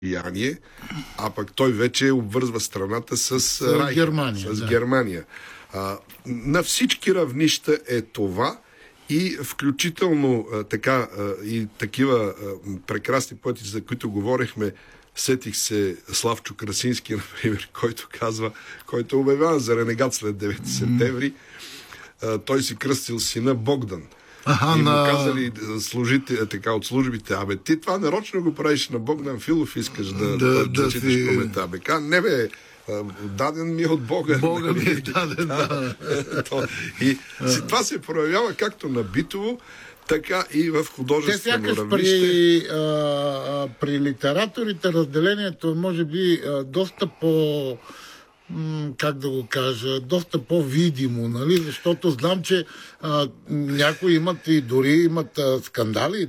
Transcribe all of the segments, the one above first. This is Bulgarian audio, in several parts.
влияние, а пък той вече обвързва страната с Райха, Германия. с Германия. На всички равнища е това и включително и такива прекрасни поети, за които говорихме. Сетих се Славчо Красински, например, който обявява за ренегат след 9 септември. Той си кръстил сина Богдан. И му казали от службите: абе, ти това нарочно го правиш на Богдан Филов, искаш да четиш паметта. Не бе, даден ми от Бога. Бога ми е даден, да. И това се проявява както на битово, така и в художествено равнище. При литераторите разделението може би доста по... как да го кажа, доста по-видимо, нали? Защото знам, че някои имат и дори имат скандали,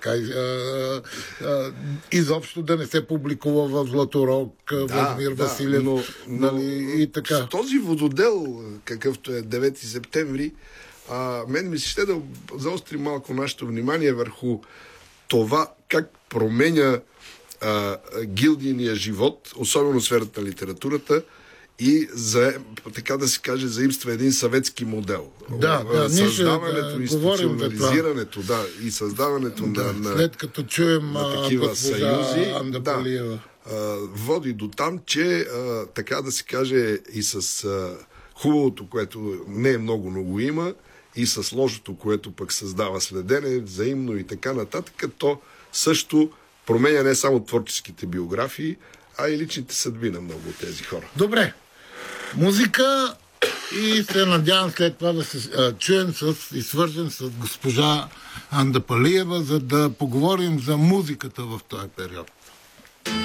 изобщо да не се публикува в Златорог Владимир Василев, нали? И така. С този вододел, какъвто е 9 септември, мен ми се ще да заостри малко нашето внимание върху това как променя гилдийния живот, особено в сферата на литературата, и така да се каже, заимства един съветски модел. Създаването, институционализирането, и създаването на след като чуем такива съюзи, Андапалиева. Води до там, че така да се каже, и с хубавото, което не е много има, и с лошото, което пък създава следене, взаимно и така нататък, то също променя не само творческите биографии, а и личните съдби на много от тези хора. Добре. Музика и се надявам след това да се чуем и свържем с госпожа Андапалиева, за да поговорим за музиката в този период.